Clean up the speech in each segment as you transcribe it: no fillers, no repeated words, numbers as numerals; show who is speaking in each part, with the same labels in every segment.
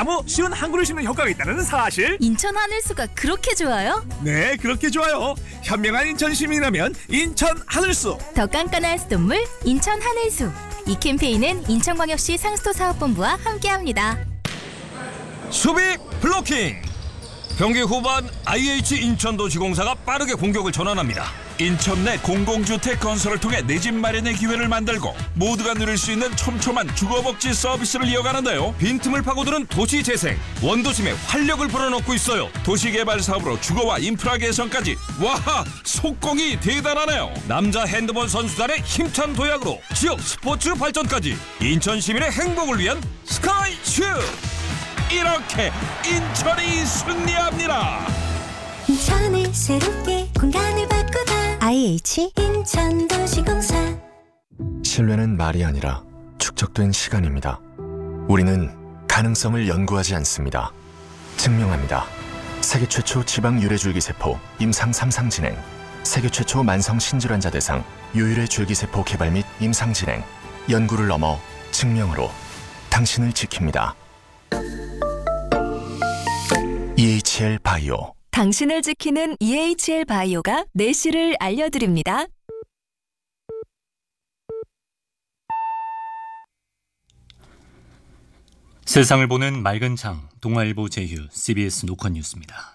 Speaker 1: 나무 쉬운 한 그루 심는 효과가 있다는 사실.
Speaker 2: 인천 하늘수가 그렇게 좋아요?
Speaker 1: 네, 그렇게 좋아요. 현명한 인천 시민이라면 인천 하늘수.
Speaker 2: 더 깐깐한 수돗물 인천 하늘수. 이 캠페인은 인천광역시 상수도 사업본부와 함께합니다.
Speaker 3: 수비 블로킹. 경기 후반 IH 인천도시공사가 빠르게 공격을 전환합니다. 인천 내 공공주택 건설을 통해 내 집 마련의 기회를 만들고 모두가 누릴 수 있는 촘촘한 주거복지 서비스를 이어가는데요. 빈틈을 파고드는 도시재생, 원도심에 활력을 불어넣고 있어요. 도시개발 사업으로 주거와 인프라 개선까지. 와하, 속공이 대단하네요. 남자 핸드볼 선수단의 힘찬 도약으로 지역 스포츠 발전까지. 인천 시민의 행복을 위한 스카이슈. 이렇게 인천이 승리합니다.
Speaker 4: 인천을 새롭게 공간을 바꾸다. IH 인천도시공사.
Speaker 5: 신뢰는 말이 아니라 축적된 시간입니다. 우리는 가능성을 연구하지 않습니다. 증명합니다. 세계 최초 지방 유래줄기세포 임상 3상 진행, 세계 최초 만성 신질환자 대상 유일의 줄기세포 개발 및 임상 진행. 연구를 넘어 증명으로 당신을 지킵니다. EHL 바이오.
Speaker 2: 당신을 지키는 EHL 바이오가 내실을 알려드립니다.
Speaker 6: 세상을 보는 맑은 창, 동아일보 제휴, CBS 노컷 뉴스입니다.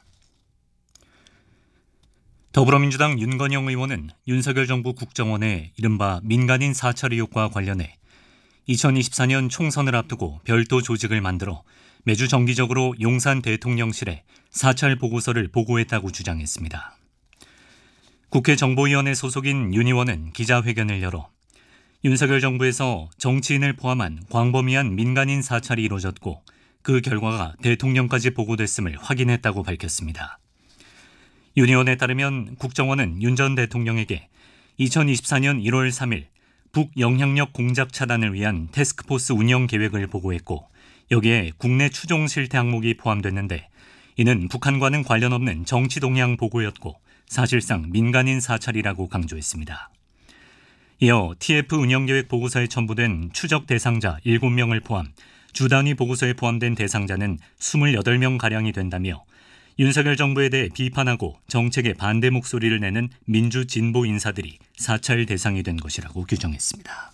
Speaker 6: 더불어민주당 윤건영 의원은 윤석열 정부 국정원의 이른바 민간인 사찰 의혹과 관련해 2024년 총선을 앞두고 별도 조직을 만들어 매주 정기적으로 용산 대통령실에 사찰 보고서를 보고했다고 주장했습니다. 국회 정보위원회 소속인 윤 의원은 기자회견을 열어 윤석열 정부에서 정치인을 포함한 광범위한 민간인 사찰이 이루어졌고 그 결과가 대통령까지 보고됐음을 확인했다고 밝혔습니다. 윤 의원에 따르면 국정원은 윤 전 대통령에게 2024년 1월 3일 북영향력 공작 차단을 위한 태스크포스 운영 계획을 보고했고 여기에 국내 추종 실태 항목이 포함됐는데 이는 북한과는 관련 없는 정치 동향 보고였고 사실상 민간인 사찰이라고 강조했습니다. 이어 TF 운영계획 보고서에 첨부된 추적 대상자 7명을 포함 주 단위 보고서에 포함된 대상자는 28명가량이 된다며 윤석열 정부에 대해 비판하고 정책에 반대 목소리를 내는 민주 진보 인사들이 사찰 대상이 된 것이라고 규정했습니다.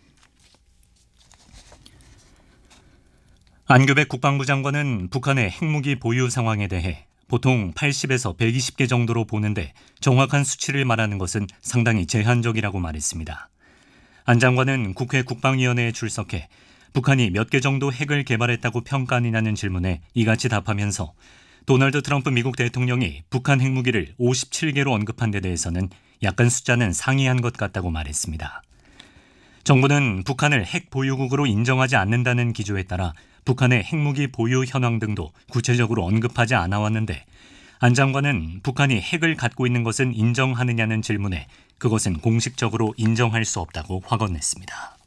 Speaker 6: 안규백 국방부 장관은 북한의 핵무기 보유 상황에 대해 보통 80에서 120개 정도로 보는데 정확한 수치를 말하는 것은 상당히 제한적이라고 말했습니다. 안 장관은 국회 국방위원회에 출석해 북한이 몇 개 정도 핵을 개발했다고 평가하느냐는 질문에 이같이 답하면서 도널드 트럼프 미국 대통령이 북한 핵무기를 57개로 언급한 데 대해서는 약간 숫자는 상이한 것 같다고 말했습니다. 정부는 북한을 핵 보유국으로 인정하지 않는다는 기조에 따라 북한의 핵무기 보유 현황 등도 구체적으로 언급하지 않아 왔는데 안 장관은 북한이 핵을 갖고 있는 것은 인정하느냐는 질문에 그것은 공식적으로 인정할 수 없다고 확언했습니다.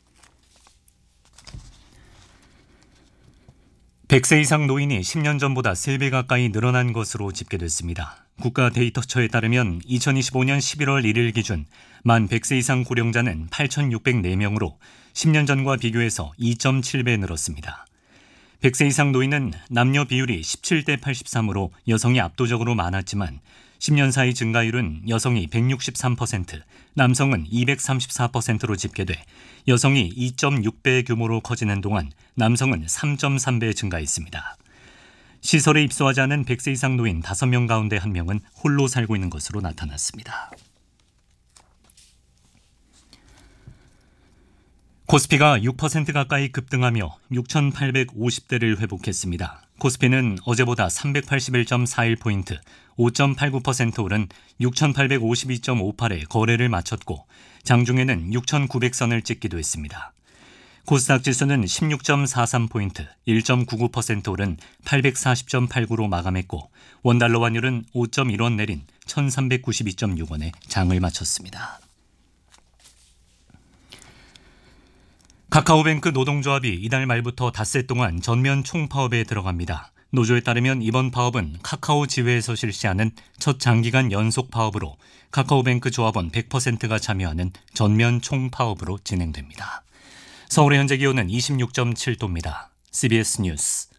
Speaker 6: 100세 이상 노인이 10년 전보다 3배 가까이 늘어난 것으로 집계됐습니다. 국가데이터처에 따르면 2025년 11월 1일 기준 만 100세 이상 고령자는 8,604명으로 10년 전과 비교해서 2.7배 늘었습니다. 100세 이상 노인은 남녀 비율이 17대 83으로 여성이 압도적으로 많았지만 10년 사이 증가율은 여성이 163%, 남성은 234%로 집계돼 여성이 2.6배 규모로 커지는 동안 남성은 3.3배 증가했습니다. 시설에 입소하지 않은 100세 이상 노인 5명 가운데 1명은 홀로 살고 있는 것으로 나타났습니다. 코스피가 6% 가까이 급등하며 6,850대를 회복했습니다. 코스피는 어제보다 381.41포인트, 5.89% 오른 6,852.58에 거래를 마쳤고 장중에는 6,900선을 찍기도 했습니다. 코스닥 지수는 16.43포인트, 1.99% 오른 840.89로 마감했고 원달러 환율은 5.1원 내린 1,392.6원에 장을 마쳤습니다. 카카오뱅크 노동조합이 이달 말부터 닷새 동안 전면 총파업에 들어갑니다. 노조에 따르면 이번 파업은 카카오 지회에서 실시하는 첫 장기간 연속 파업으로 카카오뱅크 조합원 100%가 참여하는 전면 총파업으로 진행됩니다. 서울의 현재 기온은 26.7도입니다. CBS 뉴스